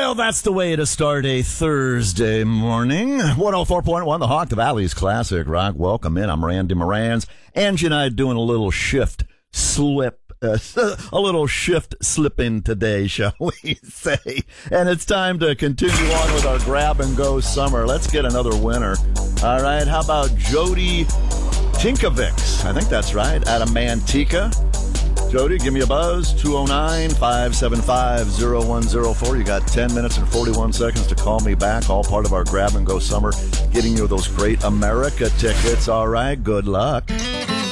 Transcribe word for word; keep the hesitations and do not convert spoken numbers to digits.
Well, that's the way to start a Thursday morning. one oh four point one, The Hawk, the Valley's classic rock. Welcome in. I'm Randy Morans. Angie and I doing a little shift slip, uh, a little shift slipping today, shall we say. And it's time to continue on with our grab and go summer. Let's get another winner. All right, how about Jody Tinkovics? I think that's right, out of Manteca. Jody, give me a buzz, two oh nine, five seven five, oh one oh four. You got ten minutes and forty-one seconds to call me back, all part of our grab and go summer, getting you those great America tickets. All right, good luck.